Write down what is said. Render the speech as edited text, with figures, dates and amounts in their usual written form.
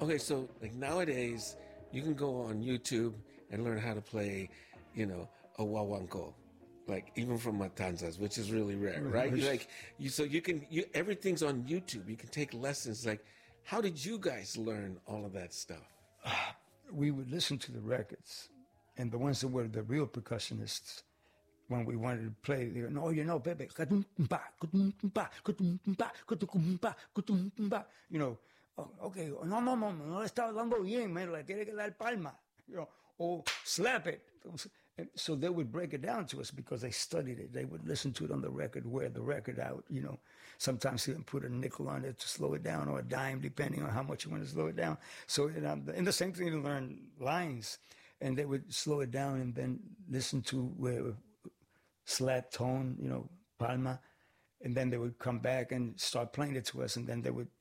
Okay, so like nowadays, you can go on YouTube and learn how to play, a wawanko, like even from Matanzas, which is really rare, right? Like everything's on YouTube. You can take lessons. Like, how did you guys learn all of that stuff? We would listen to the records, and the ones that were the real percussionists, when we wanted to play, they go, no, Pepe, okay, no le estaba dando bien, man, le tiene que dar palma, or slap it. So they would break it down to us because they studied it. They would listen to it on the record, wear the record out, Sometimes they would put a nickel on it to slow it down, or a dime, depending on how much you want to slow it down. So, and the same thing to learn lines, and they would slow it down and then listen to where slap tone, palma, and then they would come back and start playing it to us, and then they would